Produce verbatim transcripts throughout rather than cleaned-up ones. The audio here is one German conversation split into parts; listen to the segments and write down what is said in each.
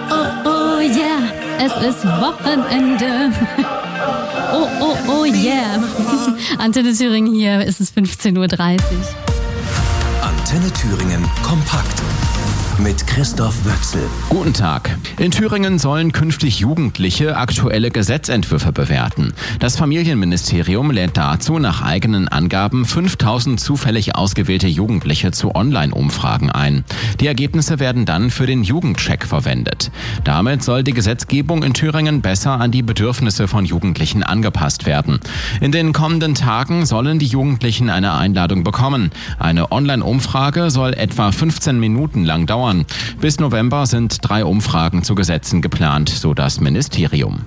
oh, oh, yeah, es ist Wochenende. Oh, oh, oh, yeah. Antenne Thüringen, hier ist es fünfzehn Uhr dreißig. Antenne Thüringen kompakt mit Christoph Wöchsel. Guten Tag. In Thüringen sollen künftig Jugendliche aktuelle Gesetzentwürfe bewerten. Das Familienministerium lädt dazu nach eigenen Angaben fünftausend zufällig ausgewählte Jugendliche zu Online-Umfragen ein. Die Ergebnisse werden dann für den Jugendcheck verwendet. Damit soll die Gesetzgebung in Thüringen besser an die Bedürfnisse von Jugendlichen angepasst werden. In den kommenden Tagen sollen die Jugendlichen eine Einladung bekommen. Eine Online-Umfrage soll etwa fünfzehn Minuten lang dauern. Bis November sind drei Umfragen zu Gesetzen geplant, so das Ministerium.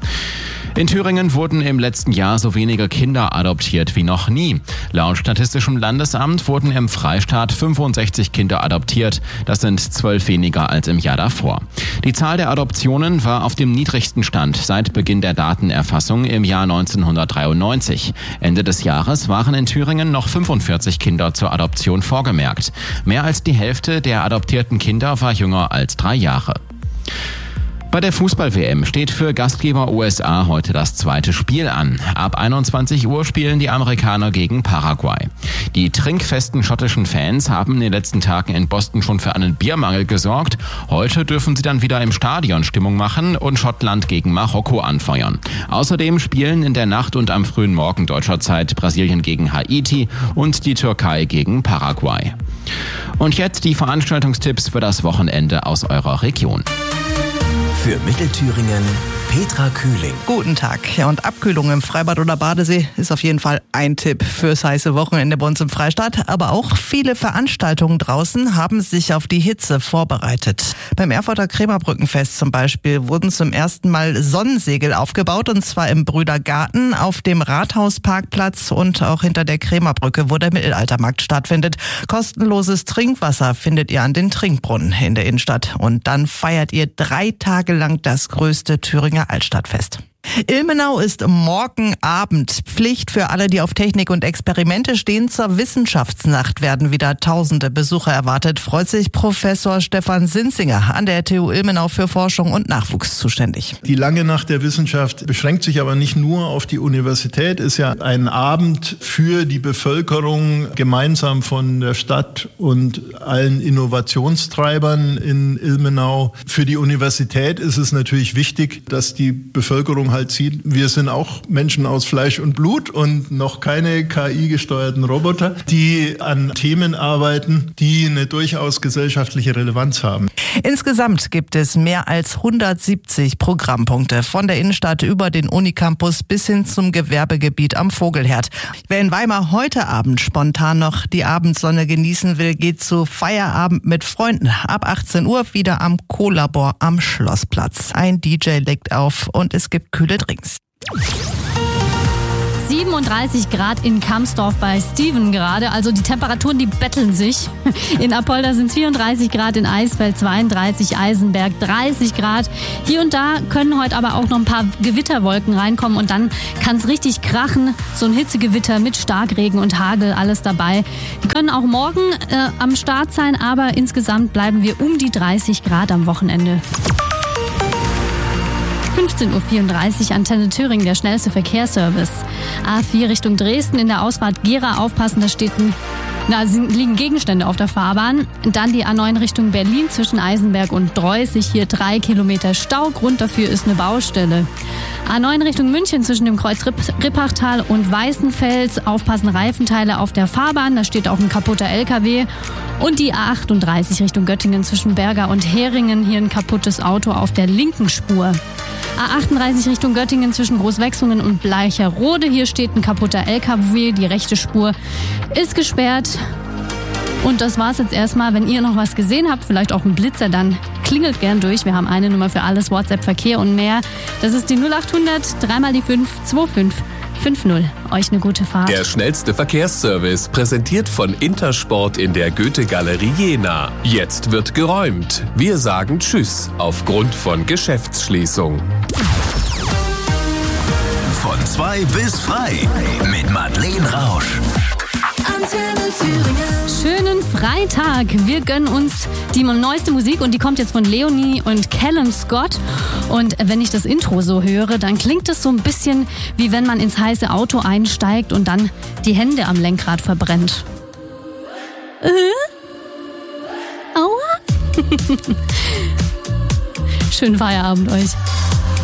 In Thüringen wurden im letzten Jahr so wenige Kinder adoptiert wie noch nie. Laut Statistischem Landesamt wurden im Freistaat fünfundsechzig Kinder adoptiert. Das sind zwölf weniger als im Jahr davor. Die Zahl der Adoptionen war auf dem niedrigsten Stand seit Beginn der Datenerfassung im Jahr neunzehnhundertdreiundneunzig. Ende des Jahres waren in Thüringen noch fünfundvierzig Kinder zur Adoption vorgemerkt. Mehr als die Hälfte der adoptierten Kinder war jünger als drei Jahre. Bei der Fußball-W M steht für Gastgeber U S A heute das zweite Spiel an. Ab einundzwanzig Uhr spielen die Amerikaner gegen Paraguay. Die trinkfesten schottischen Fans haben in den letzten Tagen in Boston schon für einen Biermangel gesorgt. Heute dürfen sie dann wieder im Stadion Stimmung machen und Schottland gegen Marokko anfeuern. Außerdem spielen in der Nacht und am frühen Morgen deutscher Zeit Brasilien gegen Haiti und die Türkei gegen Paraguay. Und jetzt die Veranstaltungstipps für das Wochenende aus eurer Region. Für Mittelthüringen Petra Kühling. Guten Tag. Ja, und Abkühlung im Freibad oder Badesee ist auf jeden Fall ein Tipp fürs heiße Wochenende bei uns im Freistaat. Aber auch viele Veranstaltungen draußen haben sich auf die Hitze vorbereitet. Beim Erfurter Krämerbrückenfest zum Beispiel wurden zum ersten Mal Sonnensegel aufgebaut, und zwar im Brüdergarten, auf dem Rathausparkplatz und auch hinter der Krämerbrücke, wo der Mittelaltermarkt stattfindet. Kostenloses Trinkwasser findet ihr an den Trinkbrunnen in der Innenstadt. Und dann feiert ihr drei Tage lang das größte Thüringer Altstadtfest. Ilmenau ist morgen Abend Pflicht für alle, die auf Technik und Experimente stehen. Zur Wissenschaftsnacht werden wieder tausende Besucher erwartet, freut sich Professor Stefan Sinzinger an der T U Ilmenau für Forschung und Nachwuchs zuständig. Die lange Nacht der Wissenschaft beschränkt sich aber nicht nur auf die Universität, ist ja ein Abend für die Bevölkerung gemeinsam von der Stadt und allen Innovationstreibern in Ilmenau. Für die Universität ist es natürlich wichtig, dass die Bevölkerung halt sieht, wir sind auch Menschen aus Fleisch und Blut und noch keine K I-gesteuerten Roboter, die an Themen arbeiten, die eine durchaus gesellschaftliche Relevanz haben. Insgesamt gibt es mehr als hundertsiebzig Programmpunkte, von der Innenstadt über den Unicampus bis hin zum Gewerbegebiet am Vogelherd. Wer in Weimar heute Abend spontan noch die Abendsonne genießen will, geht zu Feierabend mit Freunden. Ab achtzehn Uhr wieder am Co-Labor am Schlossplatz. Ein D J legt auf und es gibt kühle Drinks. siebenunddreißig Grad in Kamsdorf bei Steven gerade, also die Temperaturen, die betteln sich. In Apolda sind vierunddreißig Grad, in Eisfeld zweiunddreißig, Eisenberg dreißig Grad. Hier und da können heute aber auch noch ein paar Gewitterwolken reinkommen und dann kann es richtig krachen. So ein Hitzegewitter mit Starkregen und Hagel, alles dabei. Die können auch morgen äh, am Start sein, aber insgesamt bleiben wir um die dreißig Grad am Wochenende. fünfzehn Uhr vierunddreißig, Antenne Thüringen, der schnellste Verkehrsservice. A vier Richtung Dresden, in der Ausfahrt Gera aufpassen, da steht ein, da liegen Gegenstände auf der Fahrbahn. Dann die A neun Richtung Berlin zwischen Eisenberg und Dreußig, hier drei Kilometer Stau. Grund dafür ist eine Baustelle. A neun Richtung München zwischen dem Kreuz Rippachtal und Weißenfels, aufpassen, Reifenteile auf der Fahrbahn, da steht auch ein kaputter L K W. Und die A achtunddreißig Richtung Göttingen zwischen Berger und Heringen, hier ein kaputtes Auto auf der linken Spur. A achtunddreißig Richtung Göttingen zwischen Großwechslungen und Bleicherode. Hier steht ein kaputter L K W. Die rechte Spur ist gesperrt. Und das war's jetzt erstmal. Wenn ihr noch was gesehen habt, vielleicht auch einen Blitzer, dann klingelt gern durch. Wir haben eine Nummer für alles, WhatsApp, Verkehr und mehr. Das ist die null acht hundert, dreimal die fünf, zwei fünf fünf null. Euch eine gute Fahrt. Der schnellste Verkehrsservice, präsentiert von Intersport in der Goethe-Galerie Jena. Jetzt wird geräumt. Wir sagen Tschüss aufgrund von Geschäftsschließung. Von zwei bis frei mit Madeleine Rausch. Antenne Schönen Freitag. Wir gönnen uns die neueste Musik und die kommt jetzt von Leonie und Callum Scott. Und wenn ich das Intro so höre, dann klingt es so ein bisschen wie wenn man ins heiße Auto einsteigt und dann die Hände am Lenkrad verbrennt. Äh? Aua? Schönen Feierabend euch.